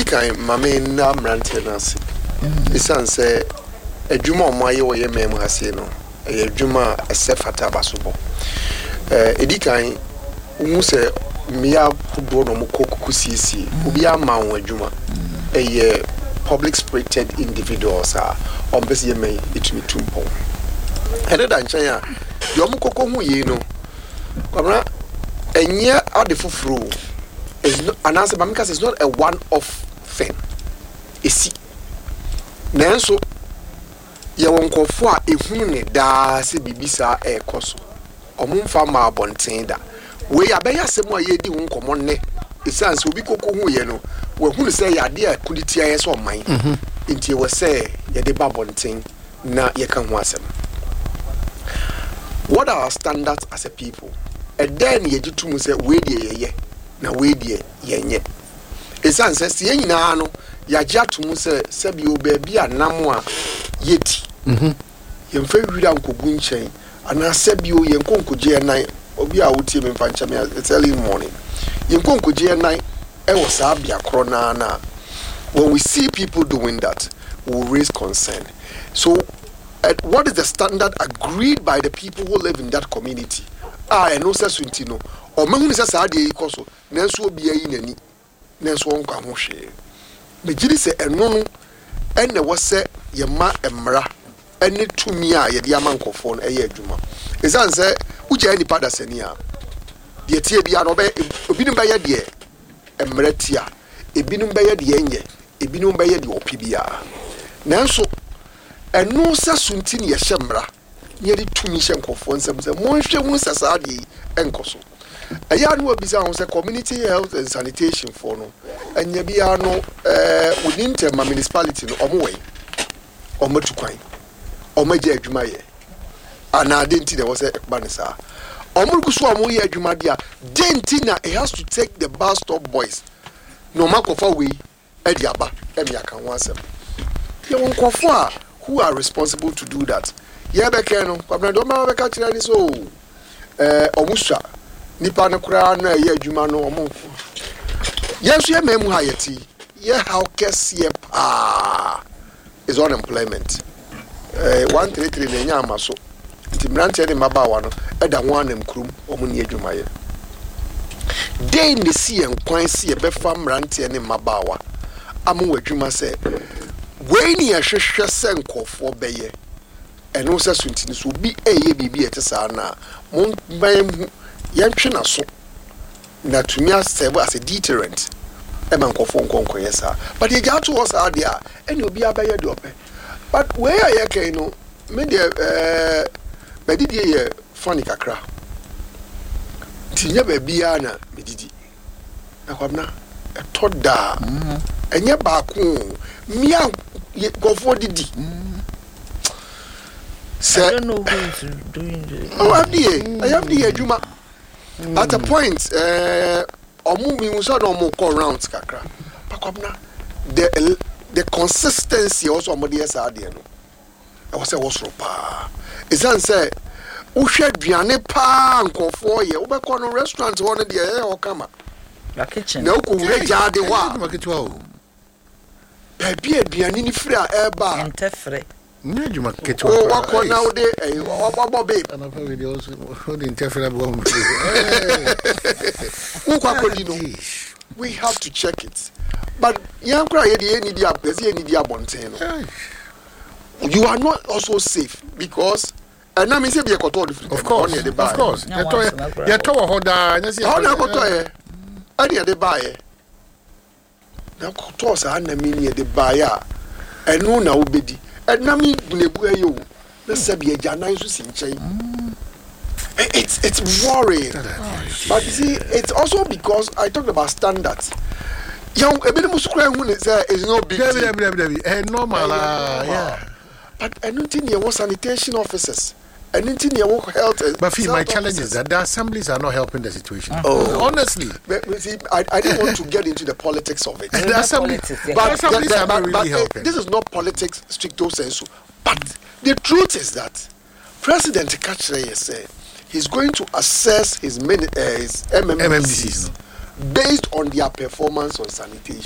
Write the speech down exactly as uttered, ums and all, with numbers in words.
Edikan mame na maintenance. Isan say edwuma omaye wo ye mem hase no. E edwuma esefata basobo. Eh edikan wu say mia hudo no mokokuku sisi. Obi ama won edwuma. Eh public spirited individuals are on bese ye me itumi tumpo. Hele da nchen ya yo mokoko hu ye no. Kwabra enye ade fufuru is not an answer because it's not a one off thing. Isi nanso ye won kofo a ehunu ne da se bibisa e koso omumfa ma abonten da we ya beya semo ye di won komo ne isanse obi koko hu ye no we hunu se ya de a kulitia ye so man nti we se ye de babonten na ye kan ho asem. What are our standards as a people? And then ye jitu say we die ye na we die ye nye. Esanse se ye nyina no ya jatu mu say se bi oba bi anam a yeti. Mhm. Ye mfa wira nkogu nchen ana se bi o ye nkonkoje nan obi a wotie me mfa ncha me it's early morning. Ye nkonkoje nan e wo sa bia kro na na. When we see people doing that, we we'll raise concern. So uh, what is the standard agreed by the people who live in that community? Ah, and no sense no. Or me say sa de ikoso, nanso obi ayi nani. Nanso won kwa ho hwe. Me giri se eno no ene wo se ye ma emra ene tumi a ye de amankofo no eye adwuma. Esan se uja ni pada sani a. De tie bia no be obinum be ye de emra tia. Ebinum be ye de enye, ebinum be ye de opi bia. Nanso eno se sunti ne ye hyemra. Yeri tumi shenkofo nsem se monhwe hu sasade enkoso aya no obisa hu se community health and sanitation for no anya bia no eh within the municipality no omwe omatukwan omaje adwuma ye ana denti de wo se ekbanisa omruku so omo ye adwuma dia denti na it has to take the bus stop boys no makofa we ediaba emiaka ho asem ye won kofo a who are responsible to do that. Yeah, Bekeno, Pablo Doma Becatri, so eh, Omusha, Nipana Kurana, ye Jumano, Omo. Yes, ye mem hayati, ye how Kessie pa is unemployment. Eh, one three three Yama so, Timrante and Mabawano, Eda one and Krum, Omuni Jumaye. Day in the sea and quine see a befam ranty and Mabawa. Amu Juma say, Wayne a shesha senko for Baye. And also sunti so bi eye bibi etesa na mon ban yantwe na so na tumi asebe as a deterrent e man kofo nkonko yesa but ye gato was adia ene obi abaye de ope but where ye kai no me de eh medidi ye funny kakra tinya ba bia na medidi na kwabna e toda enye ba ko mia kofo didi. I don't know who is doing this. Oh, I have the, I have the Juma. At a point, uh, or moving was not more call round kakra. The the consistency also on the S R D. I was a was ropa. It's answer. Who shed Biane pan call for you? Over corner restaurants one of the air or come up. Your kitchen. No, could read Yadi wa. Market well. Baby, Bianini free air bar and tefre. You must get to walk on nowadays. What babe? And I've heard also holding interferable. We have to check it. But young cry any dia any dia bonteno. You are not also safe because and now me say be a koto of course of course you to you to hoda na say how na koto e ani de buy na koto sa na me ni de buy a enu na obedi and nami bunebu ayo na sabi eja nan so sinchai it's it's worrying. But you see it's also because I talked about standards. Young a bit musukra hu say is no big deal eh normal yeah but I don't think you want sanitation officers. I don't think you want health. But see, my challenge is that the assemblies are not helping the situation. Oh, honestly, but, see, I, I didn't want to get into the politics of it. The assembly, but, the assemblies the, the, are not really but, helping. This is not politics, stricto sensu. But the truth is that President Kachre said he's going to assess his, uh, his M M D Cs based on their performance on sanitation.